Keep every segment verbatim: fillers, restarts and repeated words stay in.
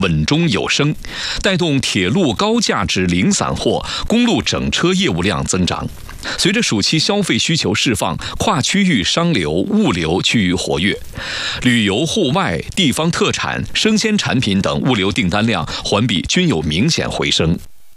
稳中有升，带动铁路高价值零散货、公路整车业务量增长。随着暑期消费需求释放，跨区域商流、物流趋于活跃，旅游、户外、地方特产、生鲜产品等物流订单量环比均有明显回升。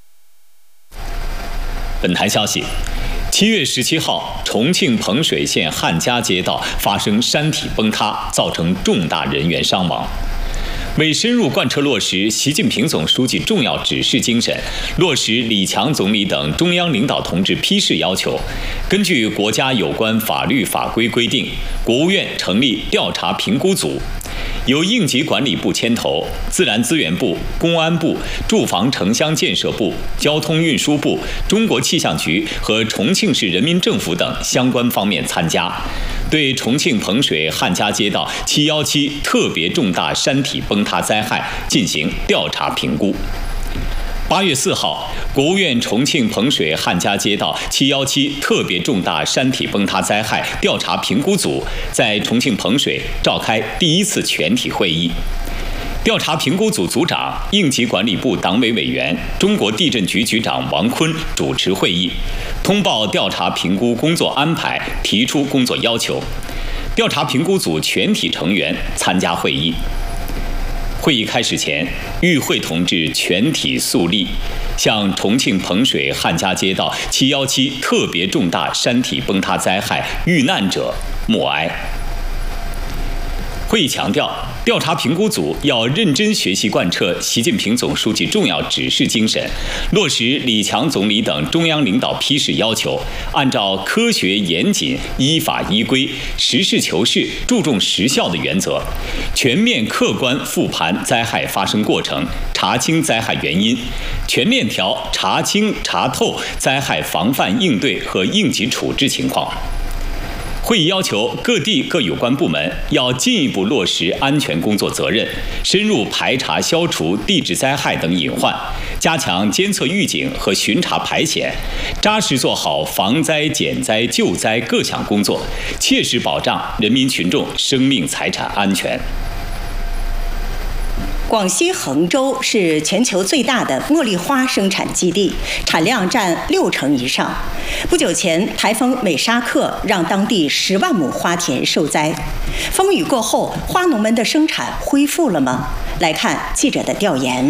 本台消息。七月十七号，重庆彭水县汉家街道发生山体崩塌，造成重大人员伤亡。为深入贯彻落实习近平总书记重要指示精神，落实李强总理等中央领导同志批示要求，根据国家有关法律法规规定，国务院成立调查评估组，由应急管理部牵头，自然资源部、公安部、住房城乡建设部、交通运输部、中国气象局和重庆市人民政府等相关方面参加，对重庆彭水汉家街道七一七特别重大山体崩塌灾害进行调查评估。八月四号，国务院重庆彭水汉家街道七一七特别重大山体崩塌灾害调查评估组在重庆彭水召开第一次全体会议。调查评估组组长、应急管理部党委委员、中国地震局局长王坤主持会议，通报调查评估工作安排，提出工作要求。调查评估组全体成员参加会议。会议开始前，与会同志全体肃立，向重庆彭水汉家街道七一七特别重大山体崩塌灾害遇难者默哀。会议强调，调查评估组要认真学习贯彻习近平总书记重要指示精神，落实李强总理等中央领导批示要求，按照科学严谨、依法依规、实事求是、注重实效的原则，全面客观复盘灾害发生过程，查清灾害原因，全链条查清查透灾害防范应对和应急处置情况。会议要求各地各有关部门要进一步落实安全工作责任，深入排查消除地质灾害等隐患，加强监测预警和巡查排险，扎实做好防灾减灾救灾各项工作，切实保障人民群众生命财产安全。 广西衡州是全球最大的茉莉花生产基地，产量占六成以上。不久前，台风美沙克让当地十万亩花田受灾。风雨过后，花农们的生产恢复了吗？来看记者的调研。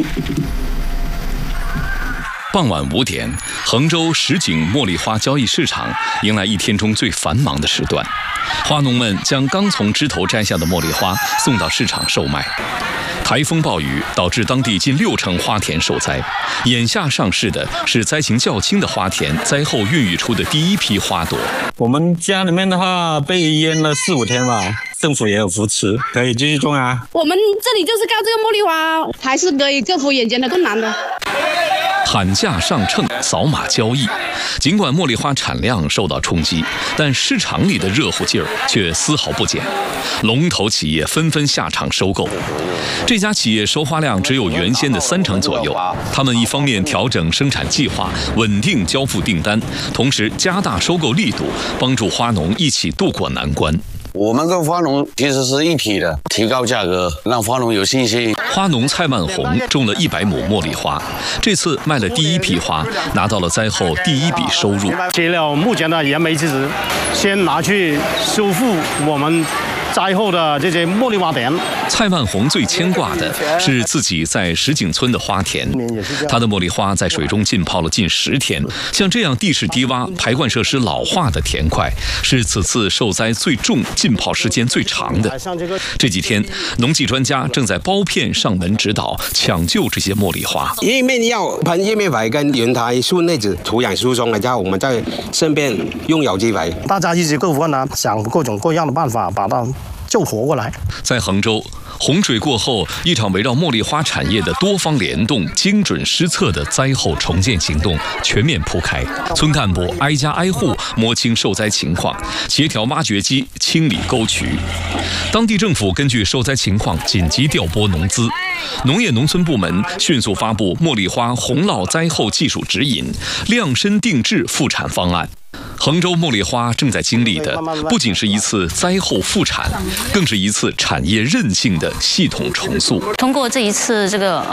傍晚五点，衡州什锦茉莉花交易市场迎来一天中最繁忙的时段，花农们将刚从枝头摘下的茉莉花送到市场售卖。台风暴雨导致当地近六成花田受灾，眼下上市的是灾情较轻的花田灾后孕育出的第一批花朵。 我们家里面的话被淹了四五天吧，政府也有扶持，可以继续种啊。 我们这里就是靠这个茉莉花，还是可以克服眼前的困难的。 喊价上秤，扫码交易。尽管茉莉花产量受到冲击，但市场里的热乎劲儿却丝毫不减。龙头企业纷纷下场收购。这家企业收花量只有原先的三成左右。他们一方面调整生产计划，稳定交付订单，同时加大收购力度，帮助花农一起渡过难关。 我们跟花农其实是一体的，提高价格，让花农有信心。 花农蔡万红种了一百亩茉莉花，这次卖了第一批花，拿到了灾后第一笔收入。 接了目前的燃眉之急，先拿去修复我们灾后的这些茉莉花田。 蔡万红最牵挂的是自己在什锦村的花田，他的茉莉花在水中浸泡了近十天。像这样地势低洼、排灌设施老化的田块，是此次受灾最重、浸泡时间最长的。这几天，农技专家正在包片上门指导，抢救这些茉莉花。 叶面药喷叶面肥跟原苔顺内子土壤疏松了之后，我们再顺便用有机肥。 大家一起克服困难，想各种各样的办法，把它救活过来。 在衡州，洪水过后，一场围绕茉莉花产业的多方联动、精准施策的灾后重建行动全面铺开。村干部挨家挨户摸清受灾情况，协调挖掘机清理沟渠。当地政府根据受灾情况紧急调拨农资，农业农村部门迅速发布茉莉花洪涝灾后技术指引、量身定制复产方案。 衡州茉莉花正在经历的不仅是一次灾后复产，更是一次产业韧性的系统重塑。 通过这一次这个